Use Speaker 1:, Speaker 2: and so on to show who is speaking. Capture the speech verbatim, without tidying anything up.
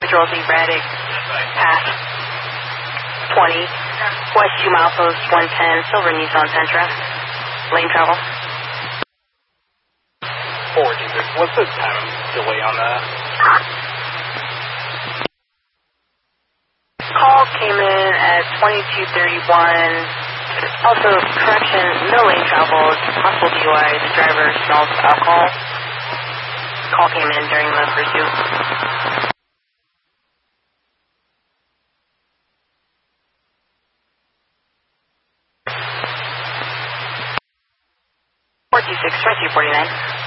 Speaker 1: Control Z Braddock, pass twenty, West two milepost one ten, Silver Nissan Sentra, lane travel.
Speaker 2: four two six, what's the time delay on that?
Speaker 1: Call came in at twenty-two thirty-one. Also, correction, no lane travel, possible D U I, the driver smells alcohol. Call came in during the pursuit. four two six, twenty-two forty-nine.